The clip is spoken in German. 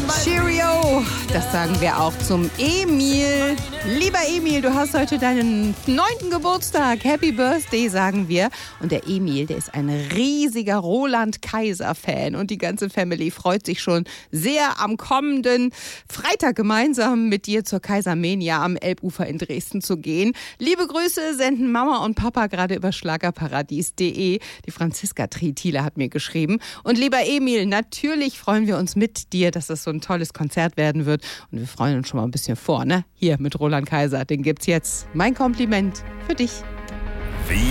Cheerio, das sagen wir auch zum Emil. Lieber Emil, du hast heute deinen 9. Geburtstag. Happy Birthday, sagen wir. Und der Emil, der ist ein riesiger Roland-Kaiser-Fan. Und die ganze Family freut sich schon sehr, am kommenden Freitag gemeinsam mit dir zur Kaisermania am Elbufer in Dresden zu gehen. Liebe Grüße senden Mama und Papa gerade über schlagerparadies.de. Die Franziska Thiele hat mir geschrieben. Und lieber Emil, natürlich freuen wir uns mit dir, dass das so ein tolles Konzert werden wird. Und wir freuen uns schon mal ein bisschen vor, ne? Hier mit Roland Kaiser, den gibt's jetzt. Mein Kompliment für dich.